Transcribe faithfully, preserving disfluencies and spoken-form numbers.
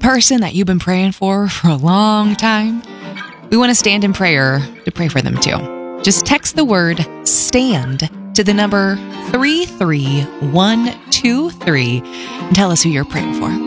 person that you've been praying for for a long time, we want to stand in prayer to pray for them too. Just text the word STAND to the number three three one two three and tell us who you're praying for.